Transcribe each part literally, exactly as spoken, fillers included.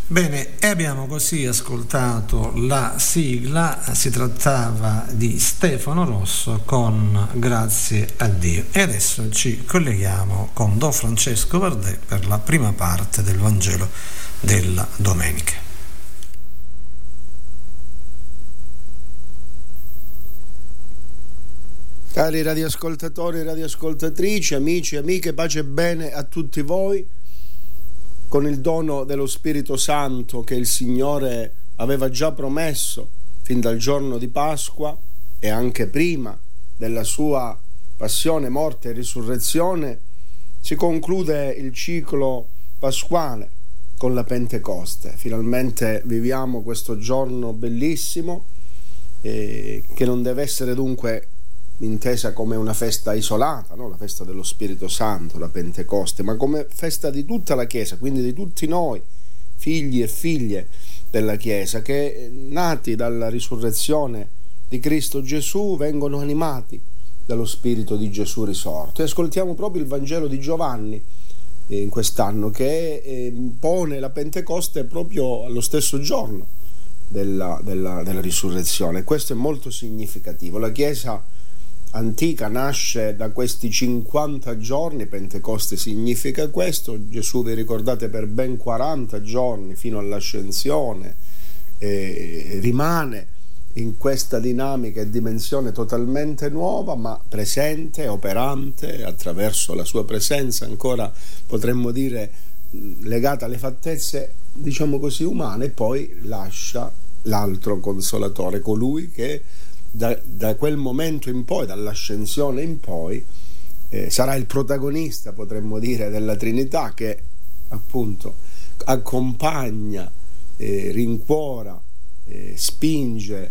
Bene, e abbiamo così ascoltato la sigla, si trattava di Stefano Rosso con Grazie a Dio. E adesso ci colleghiamo con Don Francesco Vardè per la prima parte del Vangelo della domenica. Cari radioascoltatori e radioascoltatrici, amici e amiche, pace e bene a tutti voi. Con il dono dello Spirito Santo che il Signore aveva già promesso fin dal giorno di Pasqua e anche prima della sua passione, morte e risurrezione, si conclude il ciclo pasquale con la Pentecoste. Finalmente viviamo questo giorno bellissimo eh, che non deve essere dunque intesa come una festa isolata, no? La festa dello Spirito Santo, la Pentecoste, ma come festa di tutta la Chiesa, quindi di tutti noi, figli e figlie della Chiesa, che nati dalla risurrezione di Cristo Gesù vengono animati dallo Spirito di Gesù risorto. E ascoltiamo proprio il Vangelo di Giovanni eh, in quest'anno, che eh, pone la Pentecoste proprio allo stesso giorno della, della, della risurrezione. Questo è molto significativo. La Chiesa antica nasce da questi cinquanta giorni, Pentecoste significa questo. Gesù, vi ricordate, per ben quaranta giorni fino all'ascensione eh, rimane in questa dinamica e dimensione totalmente nuova, ma presente, operante attraverso la sua presenza, ancora potremmo dire legata alle fattezze, diciamo così, umane, e poi lascia l'altro Consolatore, colui che Da, da quel momento in poi, dall'ascensione in poi, eh, sarà il protagonista, potremmo dire, della Trinità, che appunto accompagna, eh, rincuora, eh, spinge,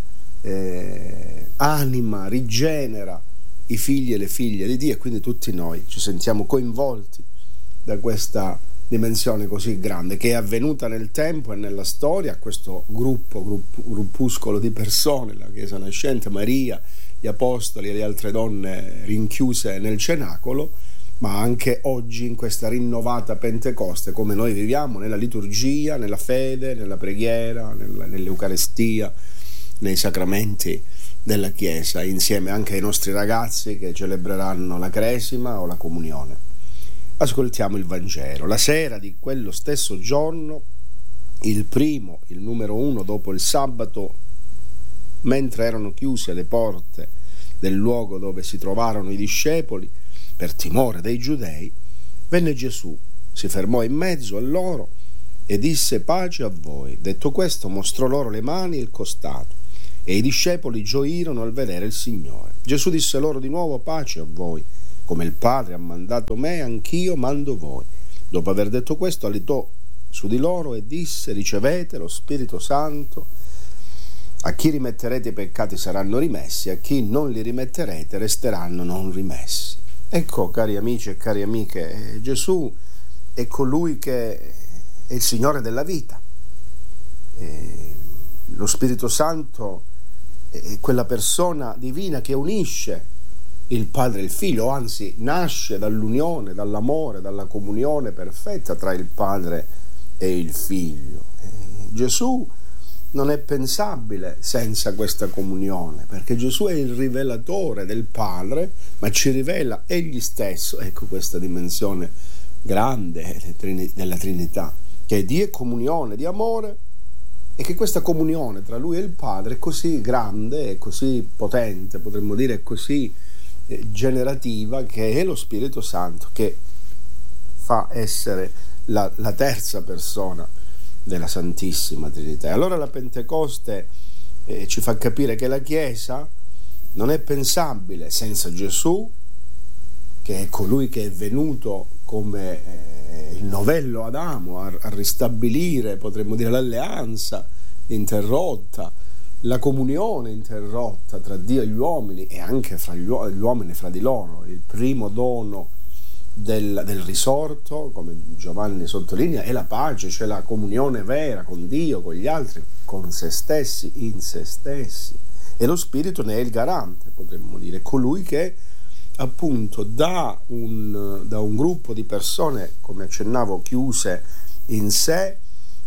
eh, anima, rigenera i figli e le figlie di Dio, e quindi tutti noi ci sentiamo coinvolti da questa dimensione così grande che è avvenuta nel tempo e nella storia. Questo gruppo, gruppo gruppuscolo di persone, la Chiesa nascente, Maria, gli Apostoli e le altre donne rinchiuse nel cenacolo, ma anche oggi in questa rinnovata Pentecoste, come noi viviamo nella liturgia, nella fede, nella preghiera, nella, nell'Eucarestia, nei sacramenti della Chiesa, insieme anche ai nostri ragazzi che celebreranno la Cresima o la Comunione. Ascoltiamo il Vangelo. La sera di quello stesso giorno, il primo, il numero uno dopo il sabato, mentre erano chiuse le porte del luogo dove si trovarono i discepoli, per timore dei giudei, venne Gesù, si fermò in mezzo a loro e disse: pace a voi. Detto questo, mostrò loro le mani e il costato, e i discepoli gioirono al vedere il Signore. Gesù disse loro di nuovo: pace a voi. Come il Padre ha mandato me, anch'io mando voi. Dopo aver detto questo, alitò su di loro e disse: ricevete lo Spirito Santo. A chi rimetterete i peccati saranno rimessi, a chi non li rimetterete resteranno non rimessi. Ecco, cari amici e cari amiche, Gesù è colui che è il Signore della vita. E lo Spirito Santo è quella persona divina che unisce il Padre e il Figlio, anzi nasce dall'unione, dall'amore, dalla comunione perfetta tra il Padre e il Figlio. E Gesù non è pensabile senza questa comunione, perché Gesù è il rivelatore del Padre, ma ci rivela egli stesso. Ecco questa dimensione grande della Trinità, che è di comunione, di amore, e che questa comunione tra Lui e il Padre è così grande, è così potente, potremmo dire così generativa, che è lo Spirito Santo che fa essere la, la terza persona della Santissima Trinità. E allora la Pentecoste eh, ci fa capire che la Chiesa non è pensabile senza Gesù, che è colui che è venuto come eh, il novello Adamo a, a ristabilire, potremmo dire, l'alleanza interrotta, la comunione interrotta tra Dio e gli uomini, e anche fra gli uomini fra di loro. Il primo dono del, del risorto, come Giovanni sottolinea, è la pace, cioè la comunione vera con Dio, con gli altri, con se stessi, in se stessi. E lo Spirito ne è il garante, potremmo dire, colui che appunto da un, da un gruppo di persone, come accennavo, chiuse in sé,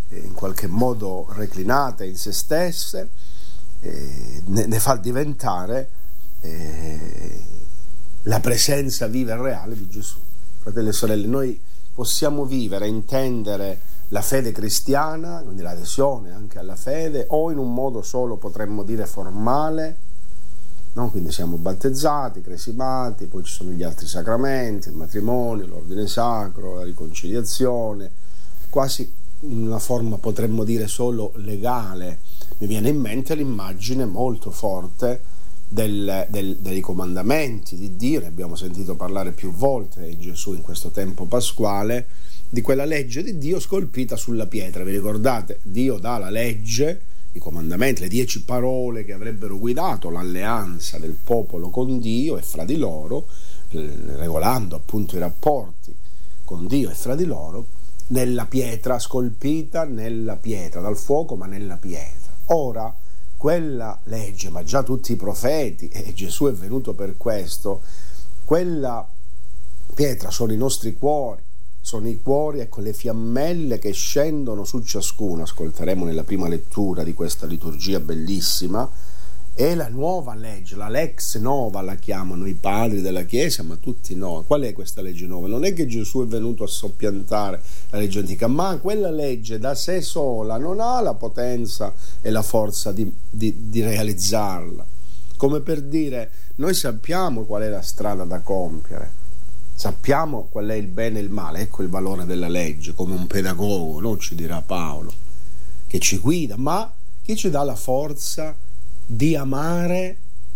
eh, in qualche modo reclinate in se stesse, eh, ne, ne fa diventare eh, la presenza viva e reale di Gesù. Fratelli e sorelle, noi possiamo vivere, intendere la fede cristiana, quindi l'adesione anche alla fede, o in un modo solo potremmo dire formale, no? Quindi siamo battezzati, cresimati, poi ci sono gli altri sacramenti, il matrimonio, l'ordine sacro, la riconciliazione, quasi in una forma potremmo dire solo legale. Mi viene in mente l'immagine molto forte del, del, dei comandamenti di Dio, ne abbiamo sentito parlare più volte in Gesù in questo tempo pasquale, di quella legge di Dio scolpita sulla pietra. Vi ricordate? Dio dà la legge, i comandamenti, le dieci parole che avrebbero guidato l'alleanza del popolo con Dio e fra di loro, regolando appunto i rapporti con Dio e fra di loro, nella pietra, scolpita nella pietra, dal fuoco ma nella pietra. Ora, quella legge, ma già tutti i profeti, e Gesù è venuto per questo, quella pietra sono i nostri cuori, sono i cuori, ecco, le fiammelle che scendono su ciascuno, ascolteremo nella prima lettura di questa liturgia bellissima, è la nuova legge, la lex nova la chiamano i padri della Chiesa, ma tutti no. Qual è questa legge nuova? Non è che Gesù è venuto a soppiantare la legge antica, ma quella legge da sé sola non ha la potenza e la forza di, di, di realizzarla. Come per dire, noi sappiamo qual è la strada da compiere, sappiamo qual è il bene e il male, ecco il valore della legge, come un pedagogo, non ci dirà Paolo, che ci guida, ma che ci dà la forza di amare,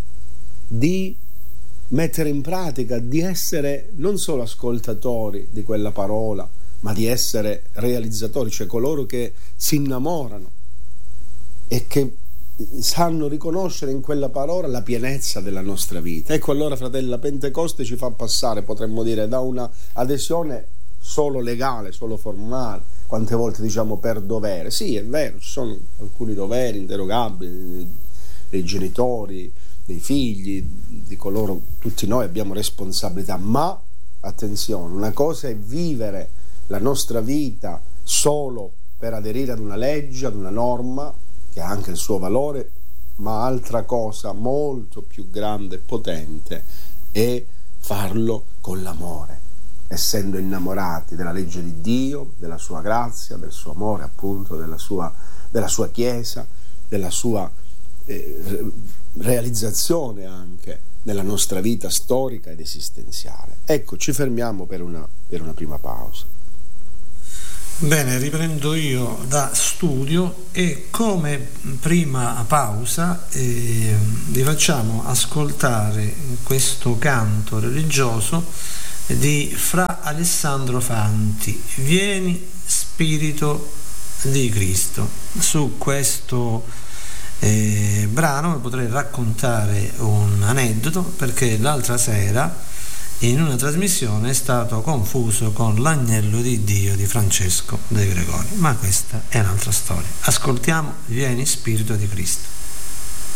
di mettere in pratica, di essere non solo ascoltatori di quella parola, ma di essere realizzatori, cioè coloro che si innamorano e che sanno riconoscere in quella parola la pienezza della nostra vita. Ecco allora, fratelli, la Pentecoste ci fa passare, potremmo dire, da una adesione solo legale, solo formale, quante volte diciamo per dovere. Sì, è vero, ci sono alcuni doveri inderogabili dei genitori, dei figli, di coloro, tutti noi abbiamo responsabilità, ma attenzione, una cosa è vivere la nostra vita solo per aderire ad una legge, ad una norma che ha anche il suo valore, ma altra cosa molto più grande e potente è farlo con l'amore, essendo innamorati della legge di Dio, della sua grazia, del suo amore, appunto, della sua, della sua Chiesa, della sua eh, realizzazione anche nella nostra vita storica ed esistenziale. Ecco, ci fermiamo per una, per una prima pausa. Bene, riprendo io da studio e come prima pausa eh, vi facciamo ascoltare questo canto religioso di Fra Alessandro Fanti, Vieni Spirito di Cristo. Su questo eh, brano vi potrei raccontare un aneddoto, perché l'altra sera in una trasmissione è stato confuso con l'Agnello di Dio di Francesco De Gregori, ma questa è un'altra storia. Ascoltiamo Vieni Spirito di Cristo.